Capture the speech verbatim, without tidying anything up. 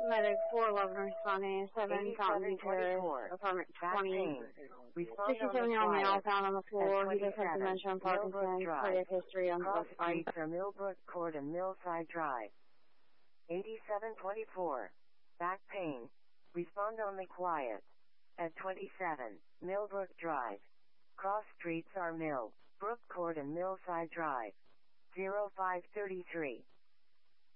Medic four eleven responding, seven Fountain View Terrace, apartment twenty. sixty-seven-year-old male found on the floor. He does have dementia and Parkinson's, cardiac history on both sides. Streets are Millbrook Court and Millside Drive. eighty-seven twenty-four. Back pain. Respond only quiet. At twenty-seven, Millbrook Drive. Cross streets are Mill Brook Court and Millside Drive. zero five three three.